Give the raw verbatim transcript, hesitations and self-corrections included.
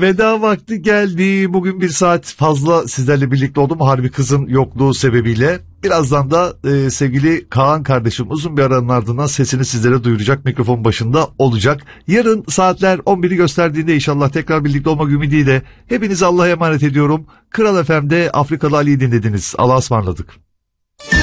Veda vakti geldi. Bugün bir saat fazla sizlerle birlikte oldum. Harbi kızın yokluğu sebebiyle. Birazdan da e, sevgili Kaan kardeşim uzun bir aranın ardından sesini sizlere duyuracak. Mikrofon başında olacak. Yarın saatler on biri gösterdiğinde inşallah tekrar birlikte olmak ümidiyle hepinizi Allah'a emanet ediyorum. Kral F M'de Afrikalı Ali'yi dinlediniz. Allah'a ısmarladık.